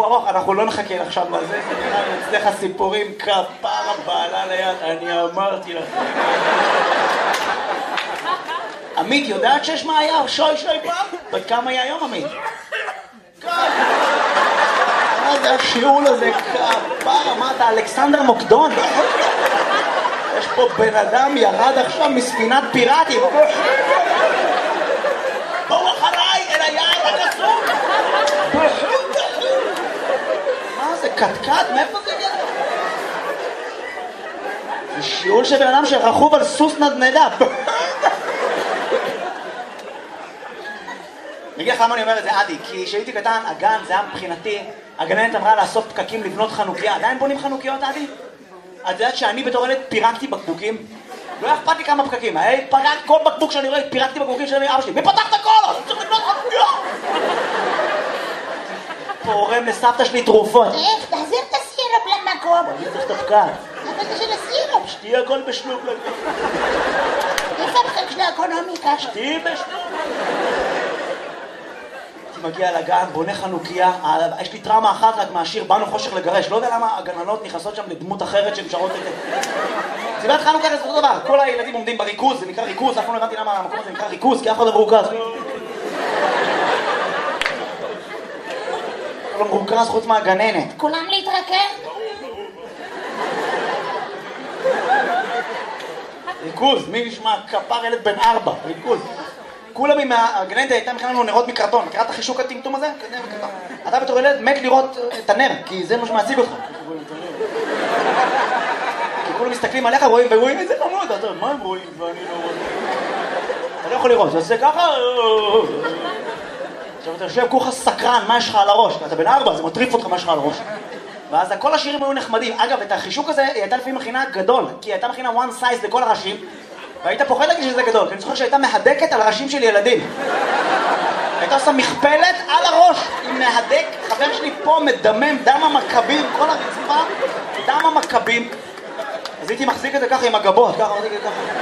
ארוך, אנחנו לא נחכה עכשיו לזה, זה נראה אצלך סיפורים כפרה בעלה ליד, אני אמרתי לך. עמית, יודעת שיש מה היה? שוי פעם? בת כמה היה היום, עמית? מה זה השיעול הזה? כפרה, מה אתה, אלכסנדר מוקדון? יש פה בן אדם ירד עכשיו מספינת פיראטים. בואו אחריי אל היער הגסות. מה זה, קטקט? מאיפה זה יהיה? זה שיעול של בן אדם שרכוב על סוס נדנדה. אני אגיד לך למה אני אומר את זה, עדי, כי כשהייתי קטן, הגן, זה היה מבחינתי, הגננת אמרה לאסוף פקקים לבנות חנוכיה. עדיין בונים חנוכיות, עדי? את יודעת שאני בתור ילד פירקתי בקבוקים? לא אכפת לי כמה פקקים, כל בקבוק שאני רואה, פירקתי בקבוקים של אבא שלי. מי פתח את הכל? צריך לבנות חנוכיה! פורם לסבתא שלי תרופות. תחזיר את הסירופ למקום. אני צריך את הפקק. אבל זה של הסירופ. שתהיה הכל בשלוק. איפה הפקק של האקונומיקה? שתהיה בשלוק. מגיע לגן, בונה חנוכיה, יש לי טראומה אחת רק מהשיר באנו חושך לגרש, לא יודע למה הגננות נכנסות שם לדמות אחרת שהן שרות את זה. סיבת חנוכה זה אותו דבר, כל הילדים עומדים בריכוז, זה נקרא ריכוז, אף פעם לא הבנתי למה המקום הזה נקרא ריכוז, כי אף אחד לא מרוכז. לא מרוכז חוץ מהגננת. כולם להתרכז? ריכוז, מי נשמע? כפר ילד בן 4, ריכוז. כולם עם הגננת הייתה מכנה לנו נרות מקרטון, מכירה את החישוק הטמטום הזה? אתה בתור ילד מת לראות את הנר, כי זה מה שמעציג אותך. כי כולם מסתכלים עליך, רואים איזה חמוד, אתה מה הם רואים ואני לא רואה? אתה לא יכול לראות, זה עושה ככה... עכשיו אתה יושב כולך סקרן, מה יש לך על הראש? אתה בן 4, זה מטריף אותך מה יש לך על הראש. ואז כל השירים היו נחמדים. אגב, את החישוק הזה היא הייתה לפעמים מכינה גדול, כי היא הייתה מכינה one size לכל הראשים, והיית פוחד להגיד שזה גדול, כי אני זוכר שהייתה מהדקת על ראשים של ילדים. הייתה עושה מכפלת על הראש, עם מהדק, חבר שלי פה מדמם, דם המכבים, כל הרצפה, דם המכבים. אז הייתי מחזיק את זה ככה עם הגבות, ככה, מחזיק את זה ככה.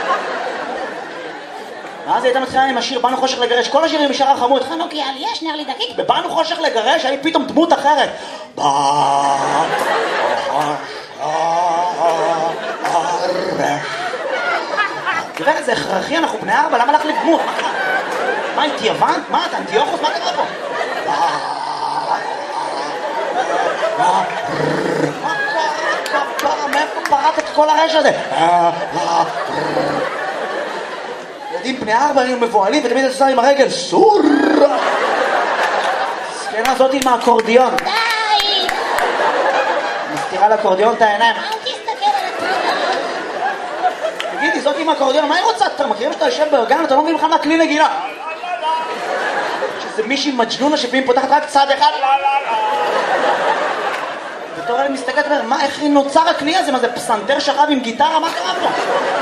ואז הייתה מתחילה עם השיר באנו חושך לגרש, כל השירים משאר החמוד, חנוכיה לי יש, נר לי דקיק. בבאנו חושך לגרש, היה פתאום דמות אחרת. גברת, זה הכרחי, אנחנו בני 4, למה לך לדמות? מה, הייתי יוון? מה, אתה אנטיוכוס? מה קרה פה? מה קרה, כפרה, מאיפה פרט את כל הרש הזה? ילדים בני 4 היו מבועלים ותמיד עושה עם הרגל סור! סקנה הזאת עם האקורדיון. די! מסתירה לאקורדיון את העיניים. אל תסתכל על התמונה. תגידי, זאת עם האקורדיון, מה היא רוצה? אתה מכירים שאתה יושב בגן, אתה לא מבין בכלל מה כלי נגינה. שזה מישהי מג'נונה שפעמים פותחת רק צד אחד. בתור אני מסתכלת ואומר, מה, איך נוצר הכלי הזה? מה זה, פסנתר שכב עם גיטרה? מה קרה פה?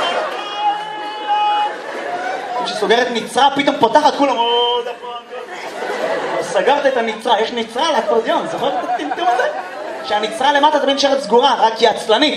כשסוגרת נצרה, פתאום פותחת, כולם עוד הפעם. סגרת את הנצרה, יש נצרה על האקורדיון, זוכר את הטמטום הזה? שהנצרה למטה תמיד נשארת סגורה, רק היא עצלנית.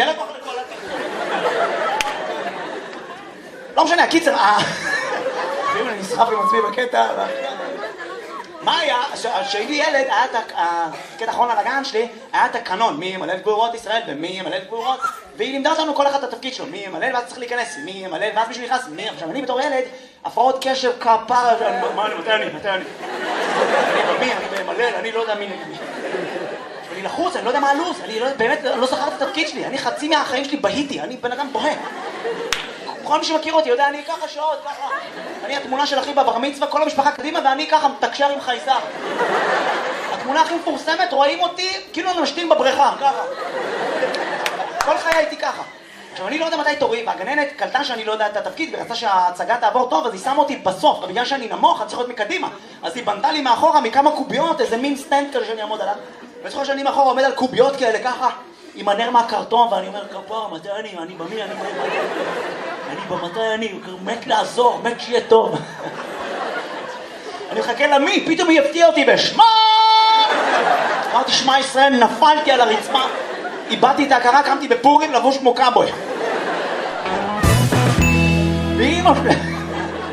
לא משנה, הקיצר, ואם אני נסחף עם עצמי בקטע, מה היה? כשהייתי ילד, היה את הקטע האחרון על הגן שלי, היה את הקנון, מי ימלא את גבורות ישראל ומי ימלא את גבורות, והיא לימדה אותנו כל אחד את התפקיד שלו, מי ימלא ואז צריך להיכנס, מי ימלא ואז מישהו נכנס, מי... עכשיו אני בתור ילד, הפרעות קשב כפרה, מה אני, מתי אני? אני במלא, אני לא יודע מי נגד מי. אני לחוץ, אני לא יודע מה הלו"ז, אני באמת לא זכרתי את התפקיד שלי, אני חצי מהחיים שלי בהיתי, אני בן אדם בוהה. כל מי שמכיר אותי יודע, אני ככה שעות, ככה. אני התמונה של אחי בבר מצווה, כל המשפחה קדימה, ואני ככה מתקשר עם חייזר. התמונה הכי מפורסמת, רואים אותי כאילו אני משתין בבריכה, ככה. כל חיי הייתי ככה. עכשיו, אני לא יודע מתי תורי, והגננת קלטה שאני לא יודע את התפקיד, ורצה שההצגה תעבור טוב, אז היא שמה אותי בסוף, בגלל שאני נמוך, אני צריך להיות מקדימה. אז היא בנתה לי מאחורה מכמה קוביות, איזה מין סטנד כזה שאני אעמוד עליו. וזוכר שאני מאחורה עומד על קוביות כאלה, ככה, עם הנר מהקרטון, ואני אומר, כפר, מתי אני במי, אני במתי אני, מת לעזור, מת שיהיה טוב. אני מחכה למי, פתאום היא הפתיעה אותי בשמה! אמרתי, שמע ישראל, נפלתי על הרצפה, איבדתי את ההכרה, קמתי בפורים לבוש כמו קאבוי. ואמא שלי...